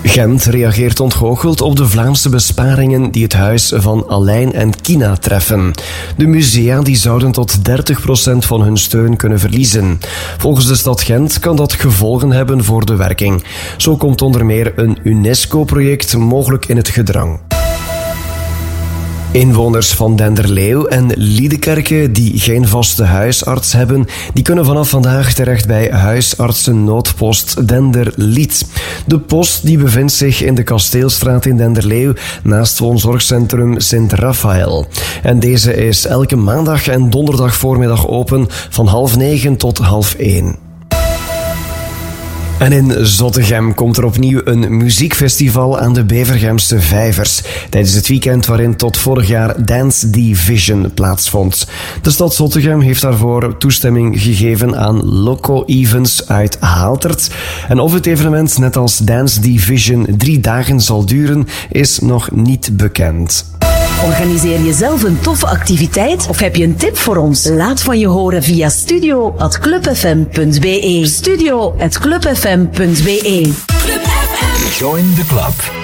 Gent reageert ontgoocheld op de Vlaamse besparingen die het huis van Alain en Kina treffen. De musea die zouden tot 30% van hun steun kunnen verliezen. Volgens de stad Gent kan dat gevolgen hebben voor de werking. Zo komt onder meer een UNESCO-project mogelijk in het gedrang. Inwoners van Denderleeuw en Liedekerke die geen vaste huisarts hebben, die kunnen vanaf vandaag terecht bij huisartsennoodpost Denderlied. De post die bevindt zich in de Kasteelstraat in Denderleeuw naast woonzorgcentrum Sint-Raphaël. En deze is elke maandag en donderdag voormiddag open van 9:30 tot 12:30. En in Zottegem komt er opnieuw een muziekfestival aan de Bevergemse Vijvers, tijdens het weekend waarin tot vorig jaar Dance Division plaatsvond. De stad Zottegem heeft daarvoor toestemming gegeven aan Loco Events uit Haaltert. En of het evenement net als Dance Division 3 dagen zal duren, is nog niet bekend. Organiseer je zelf een toffe activiteit of heb je een tip voor ons? Laat van je horen via studio@clubfm.be. Studio@clubfm.be. Club FM. Join the club.